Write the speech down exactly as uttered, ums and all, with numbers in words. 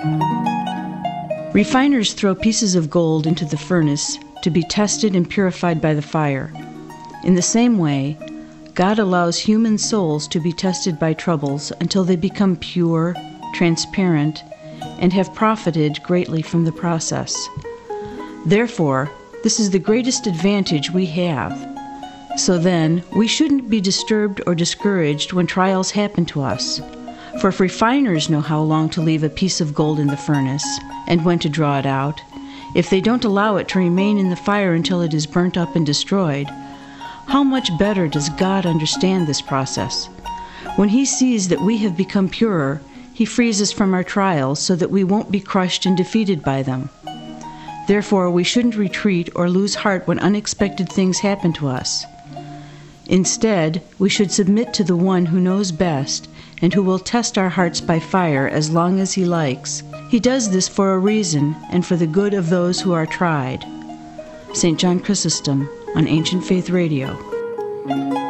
Refiners throw pieces of gold into the furnace to be tested and purified by the fire. In the same way, God allows human souls to be tested by troubles until they become pure, transparent, and have profited greatly from the process. Therefore, this is the greatest advantage we have. So then, we shouldn't be disturbed or discouraged when trials happen to us. For if refiners know how long to leave a piece of gold in the furnace and when to draw it out, if they don't allow it to remain in the fire until it is burnt up and destroyed, how much better does God understand this process? When He sees that we have become purer, He frees us from our trials so that we won't be crushed and defeated by them. Therefore, we shouldn't retreat or lose heart when unexpected things happen to us. Instead, we should submit to the One who knows best and who will test our hearts by fire as long as He likes. He does this for a reason and for the good of those who are tried. Saint John Chrysostom on Ancient Faith Radio.